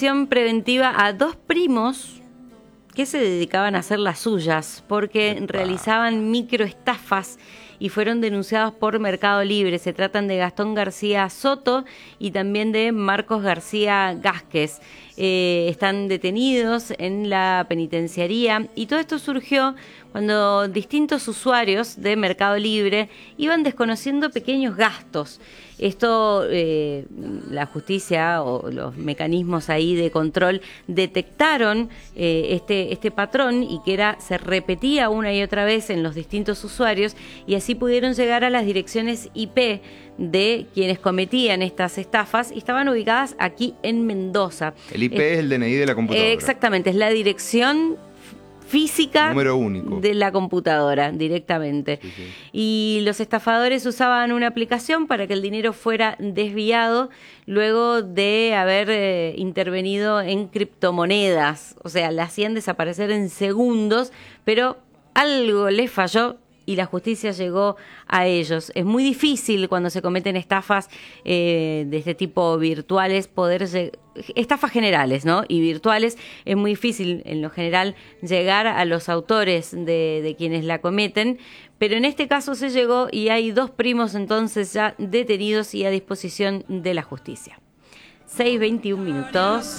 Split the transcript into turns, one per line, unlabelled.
prisión preventiva a 2 primos que se dedicaban a hacer las suyas porque realizaban microestafas y fueron denunciados por Mercado Libre. Se tratan de Gastón García Soto y también de Marcos García Gázquez. Están detenidos en la penitenciaría y todo esto surgió cuando distintos usuarios de Mercado Libre iban desconociendo pequeños gastos. Esto, la justicia o los mecanismos ahí de control detectaron este patrón y que se repetía una y otra vez en los distintos usuarios y así pudieron llegar a las direcciones IP de quienes cometían estas estafas y estaban ubicadas aquí en Mendoza.
El IP es el DNI de la computadora.
Exactamente, es la dirección física
número único
de la computadora directamente.
Sí.
Y los estafadores usaban una aplicación para que el dinero fuera desviado luego de haber intervenido en criptomonedas. O sea, la hacían desaparecer en segundos, pero algo les falló y la justicia llegó a ellos. Es muy difícil cuando se cometen estafas de este tipo virtuales, estafas generales, ¿no? Y virtuales, es muy difícil en lo general llegar a los autores de quienes la cometen, pero en este caso se llegó y hay 2 primos entonces ya detenidos y a disposición de la justicia. 6:21 minutos.